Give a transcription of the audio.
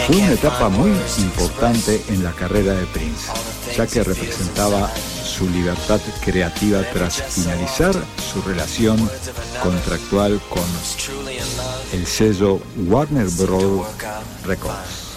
Fue una etapa muy importante en la carrera de Prince, ya que representaba su libertad creativa tras finalizar su relación contractual con el sello Warner Bros. Records.